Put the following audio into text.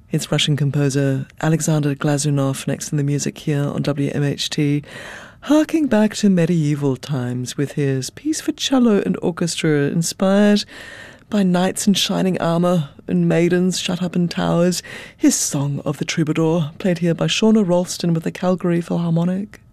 It's Russian composer Alexander Glazunov next in the music here on WMHT, harking back to medieval times with his piece for cello and orchestra inspired by knights in shining armour and maidens shut up in towers, his Song of the Troubadour, played here by Shauna Rolston with the Calgary Philharmonic.